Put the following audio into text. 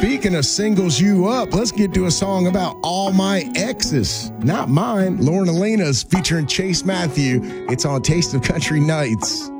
speaking of singles you up, let's get to a song about all my exes. Not mine. Lauren Alina's featuring Chase Matthew. It's on Taste of Country Nights.